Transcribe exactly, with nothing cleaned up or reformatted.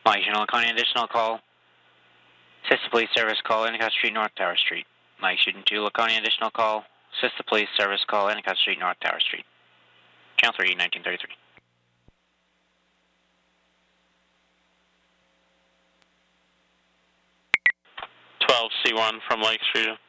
Mike General County, additional call. Sister Police Service call, Endicott Street, North Tower Street. Mike Shooting two, Laconia, additional call. Sister Police Service call, Endicott Street, North Tower Street. Channel three, nineteen thirty-three. twelve C one from Lake Street.